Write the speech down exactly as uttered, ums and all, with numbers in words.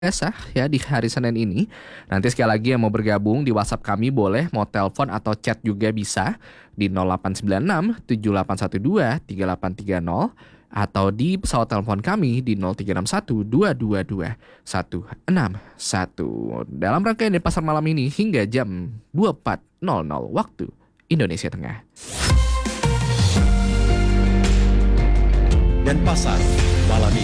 Biasa ya di hari Senin ini. Nanti sekali lagi yang mau bergabung di WhatsApp kami boleh, mau telepon atau chat juga bisa di nol delapan sembilan enam tujuh delapan satu dua tiga delapan tiga nol atau di pesawat telepon kami di nol tiga enam satu dua dua dua satu enam satu. Dalam rangkaian di pasar malam ini hingga jam dua puluh empat nol nol waktu Indonesia Tengah. Dan pasar malam ini.